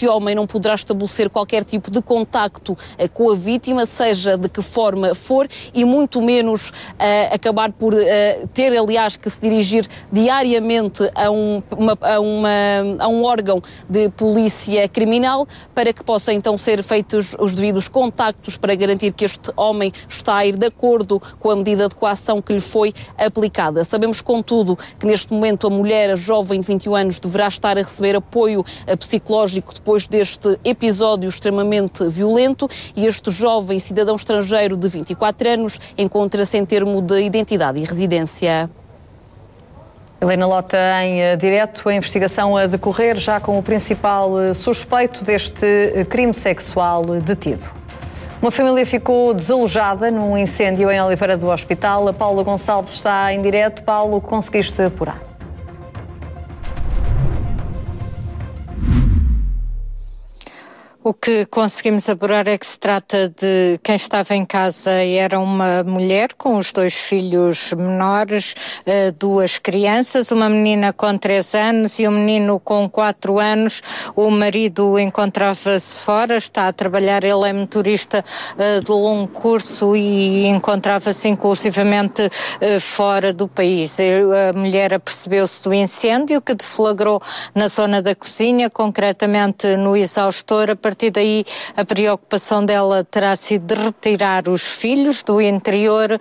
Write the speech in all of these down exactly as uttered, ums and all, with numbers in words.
este homem não poderá estabelecer qualquer tipo de contacto com a vítima, seja de que forma for, e muito menos uh, acabar por uh, ter, aliás, que se dirigir diariamente a um, uma, a, uma, a um órgão de polícia criminal para que possa então ser feitos os devidos contactos para garantir que este homem está a ir de acordo com a medida de coação que lhe foi aplicada. Sabemos, contudo, que neste momento a mulher, a jovem de vinte e um anos, deverá estar a receber apoio psicológico depois deste episódio extremamente violento, e este jovem cidadão estrangeiro de vinte e quatro anos encontra-se em termo de identidade e residência. Helena Lota em direto, a investigação a decorrer já com o principal suspeito deste crime sexual detido. Uma família ficou desalojada num incêndio em Oliveira do Hospital. A Paula Gonçalves está em direto. Paulo, conseguiste apurar? O que conseguimos apurar é que se trata de quem estava em casa, era uma mulher com os dois filhos menores, duas crianças, uma menina com três anos e um menino com quatro anos. O marido encontrava-se fora, está a trabalhar, ele é motorista de longo curso e encontrava-se inclusivamente fora do país. A mulher apercebeu-se do incêndio que deflagrou na zona da cozinha, concretamente no exaustor. A partir daí, a preocupação dela terá sido de retirar os filhos do interior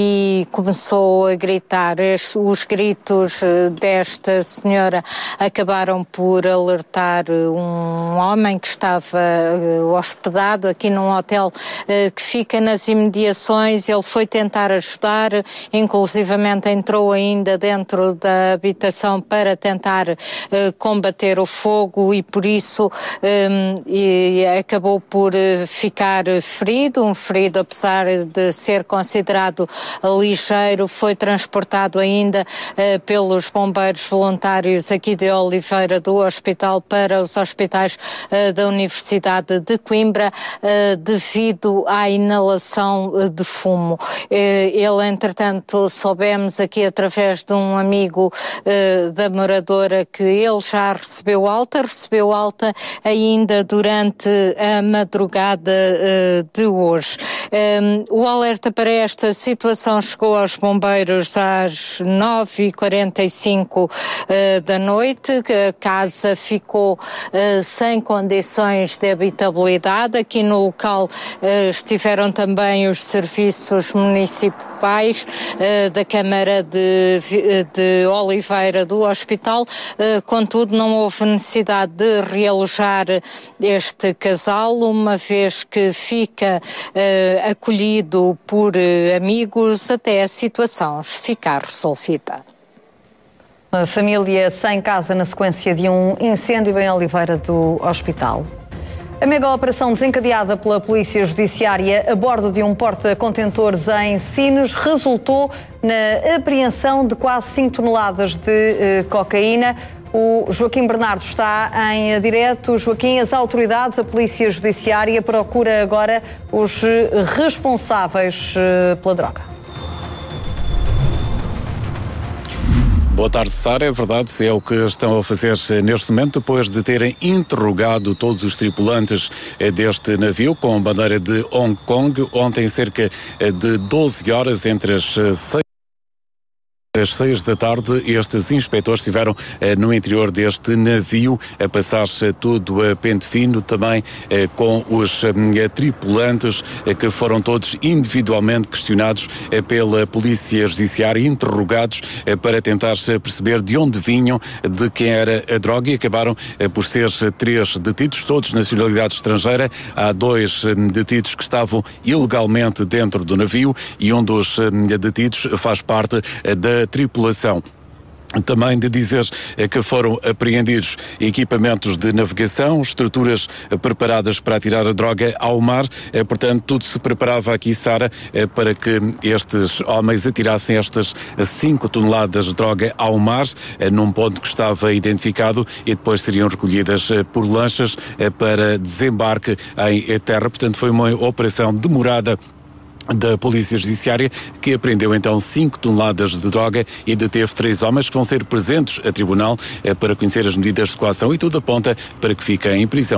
e começou a gritar. Os gritos desta senhora acabaram por alertar um homem que estava hospedado aqui num hotel que fica nas imediações. Ele foi tentar ajudar, inclusivamente entrou ainda dentro da habitação para tentar combater o fogo e por isso um, e acabou por ficar ferido, um ferido apesar de ser considerado ligeiro, foi transportado ainda uh, pelos bombeiros voluntários aqui de Oliveira do Hospital para os hospitais uh, da Universidade de Coimbra uh, devido à inalação uh, de fumo. Uh, ele, entretanto, soubemos aqui através de um amigo uh, da moradora que ele já recebeu alta, recebeu alta ainda durante a madrugada uh, de hoje. Um, o alerta para esta situação chegou aos bombeiros às nove e quarenta e cinco uh, da noite. A casa ficou uh, sem condições de habitabilidade. Aqui no local uh, estiveram também os serviços municipais uh, da Câmara de, de Oliveira do Hospital. Uh, contudo, não houve necessidade de realojar este casal, uma vez que fica uh, acolhido por uh, amigos até a situação ficar resolvida. Uma família sem casa na sequência de um incêndio em Oliveira do Hospital. A mega operação desencadeada pela Polícia Judiciária a bordo de um porta-contentores em Sines resultou na apreensão de quase cinco toneladas de uh, cocaína. O Joaquim Bernardo está em direto. Joaquim, as autoridades, a Polícia Judiciária procura agora os responsáveis pela droga. Boa tarde, Sara. É verdade, é o que estão a fazer neste momento, depois de terem interrogado todos os tripulantes deste navio com bandeira de Hong Kong. Ontem, cerca de doze horas, entre as seis às seis da tarde, estes inspectores estiveram eh, no interior deste navio a passar-se tudo a pente fino, também eh, com os eh, tripulantes eh, que foram todos individualmente questionados eh, pela Polícia Judiciária, interrogados eh, para tentar perceber de onde vinham, de quem era a droga, e acabaram eh, por ser três detidos, todos de nacionalidade estrangeira. Há dois eh, detidos que estavam ilegalmente dentro do navio e um dos eh, detidos faz parte eh, da tripulação. Também de dizer que foram apreendidos equipamentos de navegação, estruturas preparadas para atirar a droga ao mar. Portanto, tudo se preparava aqui, Sara, para que estes homens atirassem estas cinco toneladas de droga ao mar, num ponto que estava identificado, e depois seriam recolhidas por lanchas para desembarque em terra. Portanto, foi uma operação demorada da Polícia Judiciária, que apreendeu então cinco toneladas de droga e deteve três homens que vão ser presentes a tribunal para conhecer as medidas de coação, e tudo aponta para que fiquem em prisão.